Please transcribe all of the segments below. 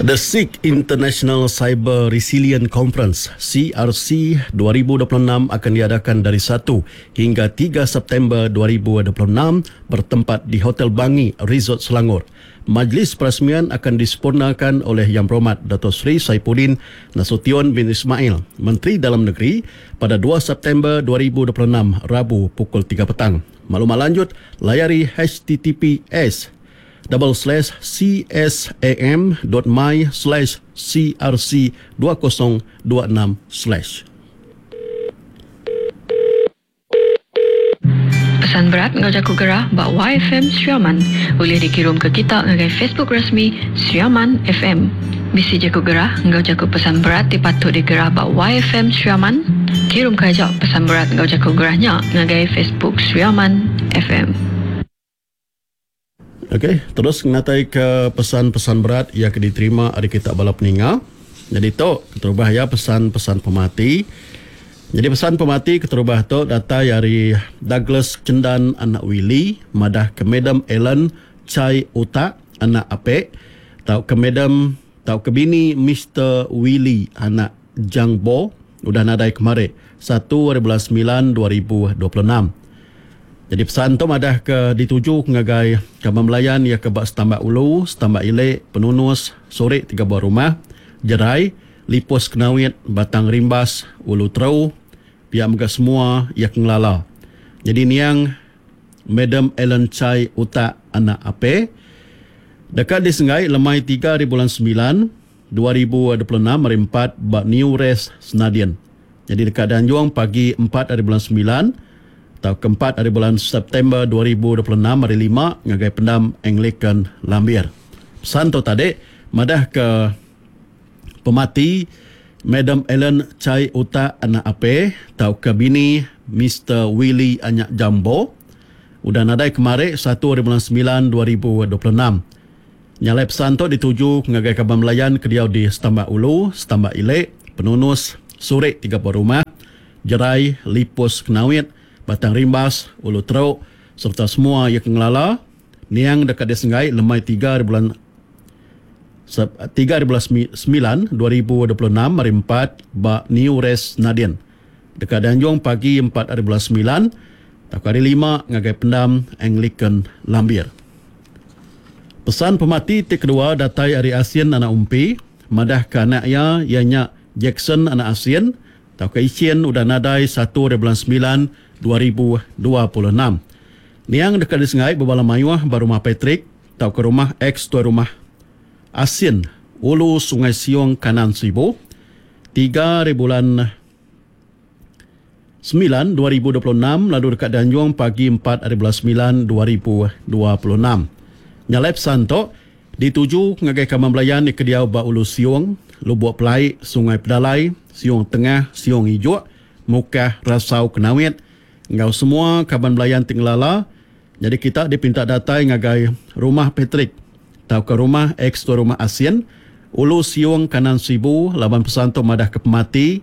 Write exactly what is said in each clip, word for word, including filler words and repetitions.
The SIG International Cyber Resilient Conference C R C dua ribu dua puluh enam akan diadakan dari satu hingga tiga September dua ribu dua puluh enam bertempat di Hotel Bangi, Resort Selangor. Majlis perasmian akan disempurnakan oleh Yang Berhormat Dato' Seri Saifuddin Nasution bin Ismail, Menteri Dalam Negeri, pada dua September dua ribu dua puluh enam, Rabu pukul tiga petang. Maklumat lanjut, layari h t t p s double slash csam dot my slash crc dua kosong dua enam slash. Pesan berat ngau jaku gerah bak Y F M Sriaman boleh dikirim ke kita ngagai Facebook rasmi Sriaman F M. Bisi jaku gerah ngau jaku pesan berat dipatut digerah bak Y F M Sriaman. Kirim ke ajak pesan berat ngau jaku gerahnya ngagai Facebook Sriaman F M. Okey, terus ngatai ke pesan-pesan berat yang akan diterima ada kita bala peninga. Jadi tu keterubah ya pesan-pesan pemati. Jadi pesan pemati keterubah tu data dari Douglas Cendan anak Willy, madah ke Madam Ellen Chai Uta anak Apek, tau ke Madam tau ke bini Mister Willy anak Jangbo, udah nadai kemarin satu bulan sembilan dua ribu dua puluh enam. Jadi pesan tu madah ke dituju ngagai Kaban Melayan ya ke bak Setambak Ulu, Setambak Ilek, Penunus, Sore tiga buah rumah, Jerai, Lipus Kenawit, Batang Rimbas, Ulu Trau, pihak mereka semua ya kengelala. Jadi niang Madam Ellen Chai Utak anak Ape dekat disengai lemai tiga di bulan sembilan dua ribu dua puluh enam merempat bak New Res Senadian. Jadi dekat Danjuang pagi empat hari bulan sembilan atau keempat hari bulan September dua ribu dua puluh enam hari lima ngagai pendam Anglican Lambir. Pesan tu tadi madah ke pemati Madam Ellen Chai Uta anak Ape tau ke bini Mister Willy anak Jambo udah nadai kemarin satu hari bulan sembilan dua ribu dua puluh enam. Nyalai pesan tu dituju ngagai Kaban Melayan kediau di Setambak Ulu, Setambak Ilek, Penunus, Sore tiga buah rumah, Jerai, Lipus Kenawit, Batang Rimbas, Ulu Trau serta semua yang kengelala niang dekat disengai lemai tiga di bulan tiga di bulan sembilan dua ribu dua puluh enam hari empat bak New Res Nadian dekat Danjung pagi empat hari bulan sembilan tak hari lima ngagai pendam Anglican Lambir. Pesan pemati tik kedua datai hari ASEAN anak umpi madah ke anaknya ianya Jackson anak ASEAN tau ke Isien udah nadai satu hari bulan sembilan dua ribu dua puluh enam. Niang dekat disengai berbala mayuah baru rumah Patrick tau ke rumah X tuan rumah ASEAN Ulu Sungai Siong Kanan Sibu tiga hari bulan sembilan dua ribu dua puluh enam lalu dekat Danjuang pagi empat hari bulan sembilan dua ribu dua puluh enam. Nyalai pesan tu dituju ngagai Kaban Melayan di kediau ba Ulu Siong, Lubuk Pelai, Sungai Pedalai, Siong Tengah, Siong Hijau, Mukah, Rasau Kenawit, ngau semua Kaban Melayan Tinglala. Jadi kita dipinta datai ngagai rumah Patrick tau ke rumah X tu rumah ASEAN Ulu Siong Kanan Sibu laban pesan tu madah ke pemati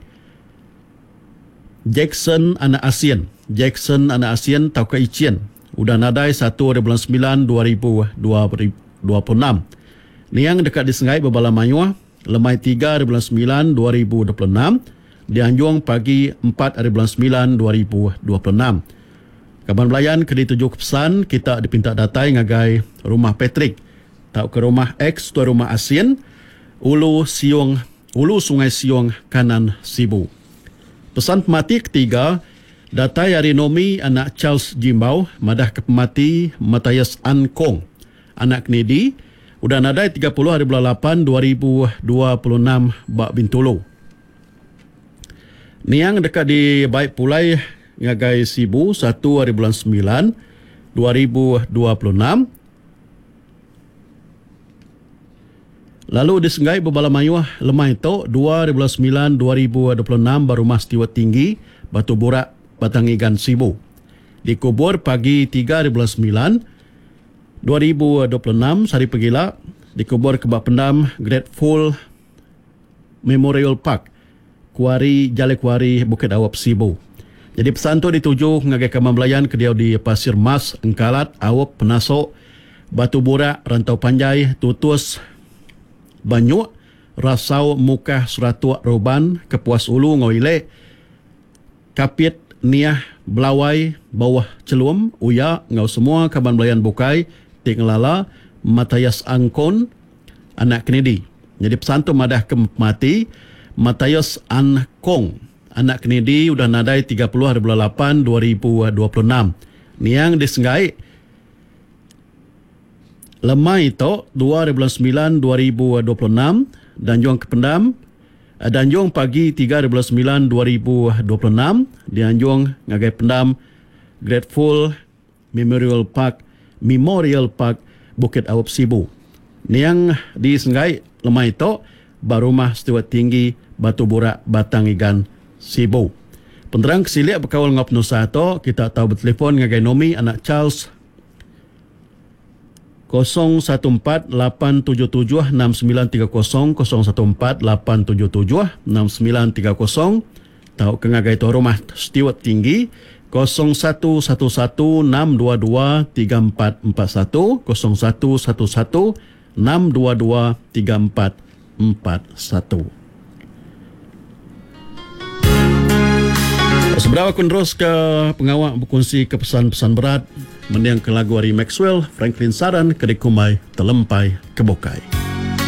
Jackson anak ASEAN Jackson anak ASEAN tau ke Icien udah nadai satu hari bulan sembilan dua ribu dua puluh enam. Niang dekat disengai berbala mayuah lemai tiga hari bulan sembilan dua ribu dua puluh enam di Anjuang pagi empat hari bulan sembilan dua ribu dua puluh enam. Kaban Melayan ke dituju ke pesan kita dipinta datai ngagai rumah Patrick tau ke rumah X tuan rumah ASEAN Ulu Siong Ulu Sungai Siong Kanan Sibu. Pesan pemati ketiga datai hari Nomi anak Charles Jimbau madah ke pemati Matthias Ankong anak Knedi udah nadai tiga puluh hari bulan lapan dua ribu dua puluh enam bak Bintulu. Niang dekat di Baik Pulai ngagai Sibu satu hari bulan sembilan dua ribu dua puluh enam. Lalu disengai berbala mayuah lemah itu dua hari bulan sembilan dua ribu dua puluh enam baru Mas Tiwat Tinggi Batu Burak Batang Igan Sibu. Dikubur pagi tiga hari bulan sembilan dua ribu dua puluh enam sehari pegila dikubur ke bak pendam Grateful Memorial Park Kuari Jale Kuari Bukit Awap Sibu. Jadi pesan tu dituju ngagai Kaban Melayan ke dia di Pasir Mas, Engkalat, Awap, Penasok, Batu Burak, Rantau Panjai, Tutus, Banyuk, rasau mukah suratua roban kepuas ulu ngoile kapit niah belawai bawah celum uya ngau semua kaban belayan bukai tinglala Matayas Angkon anak Kennedy. Jadi pesan tu madah ke mati Matayas Angkong anak Kennedy udah nadai tiga puluh hari bulan lapan dua ribu dua puluh enam. Niang disenggai lemah itu dua bulan sembilan dua ribu dua puluh enam dan juang kependam dan juang pagi tiga bulan sembilan dua ribu dua puluh enam dan juang ngagai pendam Grateful Memorial Park Memorial Park Bukit Awap Sibu. Niang disenggai lemah itu barumah Setiwat Tinggi Batu Burak Batang Igan Sibu. Penterang kesilik berkawal ngap nusa itu kita tahu bertelefon ngagai nomi anak Charles kosong satu empat lapan tujuh tujuh enam sembilan tiga kosong kosong satu empat lapan tujuh tujuh enam sembilan tiga kosong tahu kengagai tu rumah Setiwat Tinggi kosong satu satu satu enam dua dua tiga empat empat satu kosong satu satu satu enam dua dua tiga empat empat satu. Seberapa kun terus ke pengawak berkongsi ke pesan-pesan berat mendiang ke lagu Ari Maxwell, Franklin Saran, Kedik Kumai, Telempai, Kebokai.